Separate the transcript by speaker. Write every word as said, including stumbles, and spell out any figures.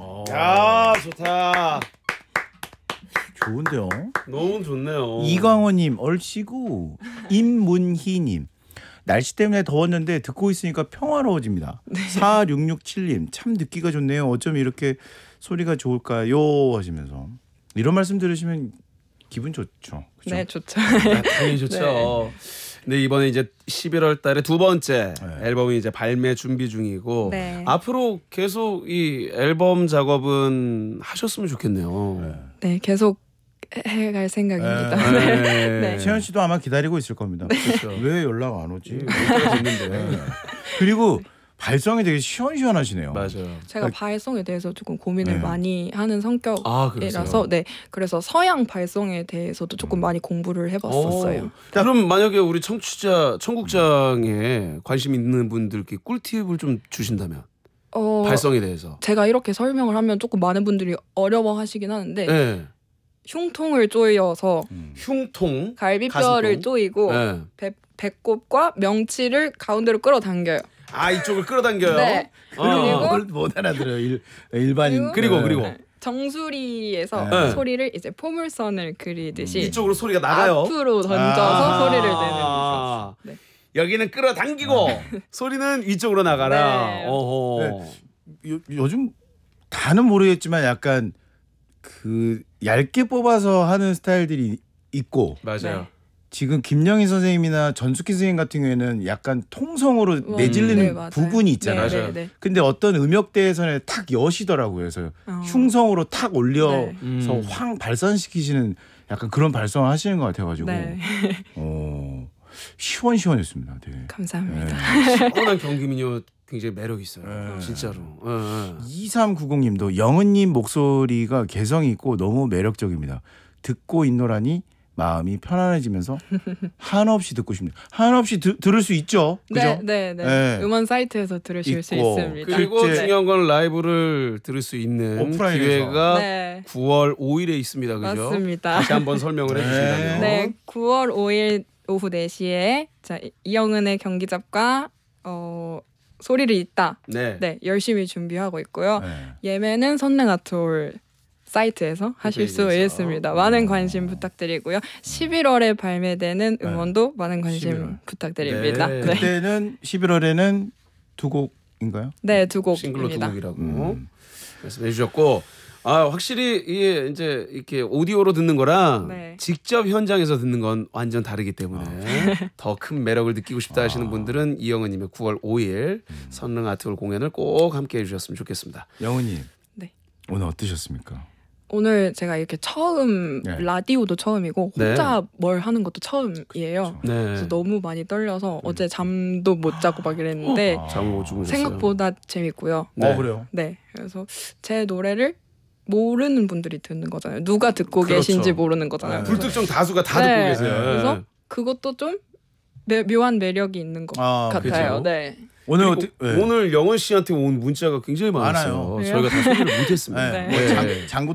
Speaker 1: 어.
Speaker 2: 야 좋다.
Speaker 1: 좋은데요.
Speaker 2: 너무 좋네요.
Speaker 1: 이광호님 얼씨구. 임문희님 날씨 때문에 더웠는데 듣고 있으니까 평화로워집니다.
Speaker 3: 네.
Speaker 1: 사육육칠님 참 듣기가 좋네요. 어쩜 이렇게 소리가 좋을까요? 하시면서 이런 말씀 들으시면 기분 좋죠. 그죠?
Speaker 3: 네, 좋죠.
Speaker 2: 네, 당연히 좋죠. 네. 이번에 이제 십일월 달에 두 번째
Speaker 1: 네.
Speaker 2: 앨범이 이제 발매 준비 중이고
Speaker 3: 네.
Speaker 2: 앞으로 계속 이 앨범 작업은 하셨으면 좋겠네요.
Speaker 3: 네, 계속 해갈 생각입니다.
Speaker 1: 네.
Speaker 3: 네. 네.
Speaker 1: 채연 씨도 아마 기다리고 있을 겁니다.
Speaker 2: 그렇죠.
Speaker 1: 왜 연락 안 오지?
Speaker 2: 못 들었는데.
Speaker 1: 네. 그리고 발성이 되게 시원시원하시네요.
Speaker 2: 맞아요.
Speaker 3: 제가 발성에 대해서 조금 고민을
Speaker 1: 네.
Speaker 3: 많이 하는 성격이라서
Speaker 2: 아, 그러세요?
Speaker 3: 네, 그래서 서양 발성에 대해서도 조금 많이 공부를 해봤었어요.
Speaker 2: 오, 그럼 만약에 우리 청취자 청국장에 관심 있는 분들께 꿀팁을 좀 주신다면
Speaker 3: 어,
Speaker 2: 발성에 대해서.
Speaker 3: 제가 이렇게 설명을 하면 조금 많은 분들이 어려워하시긴 하는데
Speaker 2: 네.
Speaker 3: 흉통을 조여서
Speaker 1: 음.
Speaker 2: 흉통.
Speaker 3: 갈비뼈를
Speaker 2: 가슴통?
Speaker 3: 조이고
Speaker 2: 네.
Speaker 3: 배, 배꼽과 명치를 가운데로 끌어당겨요.
Speaker 2: 아 이쪽을 끌어당겨요.
Speaker 3: 네.
Speaker 2: 어.
Speaker 3: 그리고
Speaker 1: 그걸 못 알아들어요. 일, 일반인.
Speaker 2: 그리고
Speaker 1: 네.
Speaker 2: 그리고
Speaker 3: 네. 정수리에서
Speaker 1: 네.
Speaker 3: 소리를 이제 포물선을 그리듯이
Speaker 2: 이쪽으로 소리가 나가요.
Speaker 3: 앞으로 던져서
Speaker 1: 아.
Speaker 3: 소리를 내는 거죠.
Speaker 2: 아.
Speaker 3: 네.
Speaker 2: 여기는 끌어당기고 소리는 위쪽으로 나가라.
Speaker 3: 네.
Speaker 2: 어허.
Speaker 1: 요, 요즘 다는 모르겠지만 약간 그 얇게 뽑아서 하는 스타일들이 있고
Speaker 2: 맞아요.
Speaker 3: 네.
Speaker 1: 지금 김영희 선생님이나 전숙희 선생님 같은 경우에는 약간 통성으로
Speaker 3: 음,
Speaker 1: 내질리는
Speaker 3: 네, 맞아요.
Speaker 1: 부분이 있잖아요.
Speaker 3: 네,
Speaker 2: 맞아요.
Speaker 3: 네, 네.
Speaker 1: 근데 어떤 음역대에서는 탁 여시더라고요. 그래서
Speaker 3: 어.
Speaker 1: 흉성으로 탁 올려서
Speaker 3: 네.
Speaker 2: 음.
Speaker 1: 확 발산시키시는 약간 그런 발성을 하시는 것 같아가지고
Speaker 3: 네.
Speaker 1: 어, 시원시원했습니다. 되게.
Speaker 3: 감사합니다.
Speaker 1: 네.
Speaker 2: 시원한 경기민요 굉장히 매력 있어요.
Speaker 1: 네.
Speaker 2: 진짜로. 네, 네.
Speaker 1: 이삼구공님도 영은님 목소리가 개성이 있고 너무 매력적입니다. 듣고 있노라니 마음이 편안해지면서 한없이 듣고 싶네요. 한없이 드, 들을 수 있죠. 그죠?
Speaker 3: 네, 네, 네.
Speaker 1: 네.
Speaker 3: 음원 사이트에서 들으실 수
Speaker 1: 있고.
Speaker 3: 있습니다.
Speaker 2: 그리고
Speaker 1: 실제-
Speaker 2: 중요한 건 라이브를 들을 수 있는
Speaker 1: 오프라인에서.
Speaker 2: 기회가
Speaker 3: 네,
Speaker 2: 구월 오일에 있습니다. 그죠?
Speaker 3: 맞습니다.
Speaker 2: 다시 한번 설명을
Speaker 1: 네.
Speaker 2: 해주신다면.
Speaker 3: 네, 구월 오일 오후 네 시에 자, 이영은의 경기잡과 어, 소리를 잇다.
Speaker 2: 네.
Speaker 3: 네, 열심히 준비하고 있고요.
Speaker 1: 네.
Speaker 3: 예매는 선릉아트홀 사이트에서 하실 수
Speaker 2: 홈페이지에서.
Speaker 3: 있습니다. 많은 관심 부탁드리고요. 십일월에 발매되는
Speaker 1: 네.
Speaker 3: 음원도 많은 관심
Speaker 1: 십일월.
Speaker 3: 부탁드립니다.
Speaker 2: 네.
Speaker 3: 네,
Speaker 1: 그때는 십일월에는 두 곡인가요?
Speaker 3: 네, 두
Speaker 2: 싱글로 두
Speaker 3: 곡입니다.
Speaker 2: 곡이라고
Speaker 1: 음.
Speaker 2: 말씀해 주셨고, 아 확실히 이게 이제 이렇게 오디오로 듣는 거랑
Speaker 3: 네.
Speaker 2: 직접 현장에서 듣는 건 완전 다르기 때문에 더 큰 매력을 느끼고 싶다 하시는 분들은 이영은님의 구월 오일 선릉 아트홀 공연을 꼭 함께 해주셨으면 좋겠습니다.
Speaker 1: 영은님.
Speaker 3: 네.
Speaker 1: 오늘 어떠셨습니까?
Speaker 3: 오늘 제가 이렇게 처음
Speaker 1: 네.
Speaker 3: 라디오도 처음이고
Speaker 2: 네.
Speaker 3: 혼자 뭘 하는 것도 처음이에요.
Speaker 2: 네.
Speaker 3: 그래서 너무 많이 떨려서 어제 잠도 못 자고 막 이랬는데
Speaker 1: 아.
Speaker 2: 잠을 못 주무셨어요.
Speaker 3: 생각보다 재밌고요.
Speaker 2: 네.
Speaker 1: 어 그래요.
Speaker 3: 네, 그래서 제 노래를 모르는 분들이 듣는 거잖아요. 누가 듣고
Speaker 2: 그렇죠.
Speaker 3: 계신지 모르는 거잖아요.
Speaker 1: 네.
Speaker 3: 그래서
Speaker 2: 불특정 다수가 다
Speaker 3: 네.
Speaker 2: 듣고 계세요.
Speaker 3: 그래서 그것도 좀 매, 묘한 매력이 있는 것
Speaker 1: 아,
Speaker 3: 같아요.
Speaker 2: 그죠?
Speaker 3: 네.
Speaker 1: 오늘
Speaker 2: 그리고
Speaker 1: 어떻게 네.
Speaker 2: 오늘 영은 씨한테 온 문자가 굉장히 많았어요.
Speaker 1: 많아요.
Speaker 2: 저희가 다 소개를 못했습니다.
Speaker 3: 네.
Speaker 1: 뭐 장, 장구